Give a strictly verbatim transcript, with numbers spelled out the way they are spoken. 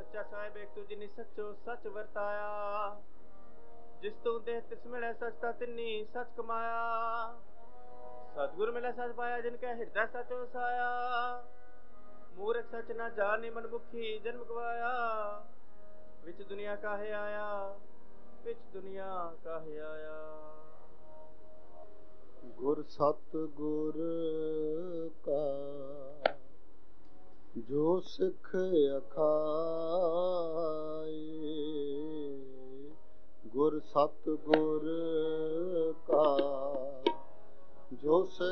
ਸੱਚਾ ਸਾਹਿਬ ਇੱਕ ਤੁ ਜਿਨੀ ਸੱਚੋ ਸੱਚ ਵਰਤਾਇਆ। ਜਿਸ ਤੂੰ ਦੇਹ ਤਿਸ ਮਿਲੇ ਸਚ ਤਾ ਤਿੰਨੀ ਸਚ ਕਮਾਇਆ। ਸਤਿਗੁਰ ਮਿਲੇ ਸਚ ਪਾਇਆ ਜਿਨ ਕੈ ਹਿਰਦੈ ਸਚ ਵਸਾਇਆ। ਮੂਰਖ ਸਚ ਨਾ ਜਾਣੀ ਮਨਮੁਖੀ ਜਨਮ ਗਵਾਇਆ। ਵਿੱਚ ਦੁਨੀਆ ਕਾਹੇ ਆਇਆ, ਵਿੱਚ ਦੁਨੀਆ ਕਾਹੇ ਆਇਆ। ਗੁਰ ਸਤਿਗੁਰ ਕਾ ਜੋ ਸਿੱਖ ਅਖਾਏ। ਗੁਰ ਸਤਿਗੁਰ ਕਾ ਜੋ ਸਿੱਖ